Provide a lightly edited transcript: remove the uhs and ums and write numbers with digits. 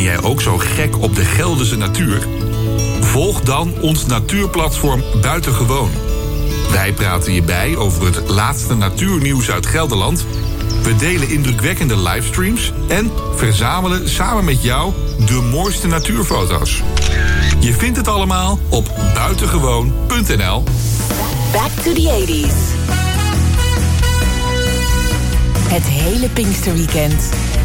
Ben jij ook zo gek op de Gelderse natuur? Volg dan ons natuurplatform Buitengewoon. Wij praten je bij over het laatste natuurnieuws uit Gelderland. We delen indrukwekkende livestreams en verzamelen samen met jou de mooiste natuurfoto's. Je vindt het allemaal op buitengewoon.nl. Back to the 80s. Het hele Pinksterweekend